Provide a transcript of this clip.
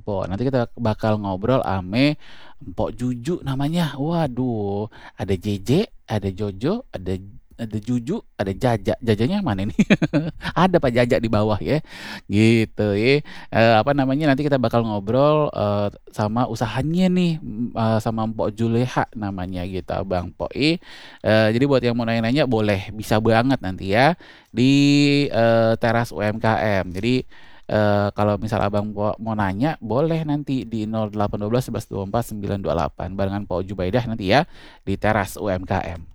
Mpok. Nanti kita bakal ngobrol ame Mpok Juju namanya. Waduh, ada JJ, ada Jojo, ada Juju, ada Jaja. Jajanya mana ini? Ada Pak Jaja di bawah ya. Gitu ya. Apa namanya, nanti kita bakal ngobrol sama usahanya nih, sama Mpok Juleha namanya gitu, Bang Poi. Jadi buat yang mau nanya-nanya boleh, bisa banget nanti ya di teras UMKM. Jadi kalau misal Abang mau nanya, boleh nanti di 0812 11 24 928 barengan Pak Jubaidah nanti ya di teras UMKM.